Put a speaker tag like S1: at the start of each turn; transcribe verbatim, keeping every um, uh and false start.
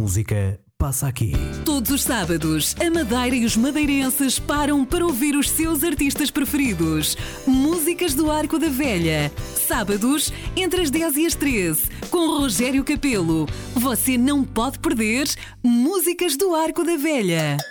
S1: música passa aqui.
S2: Todos os sábados, a Madeira e os madeirenses param para ouvir os seus artistas preferidos. Músicas do Arco da Velha. Sábados, entre as dez e as treze, com Rogério Capelo. Você não pode perder Músicas do Arco da Velha.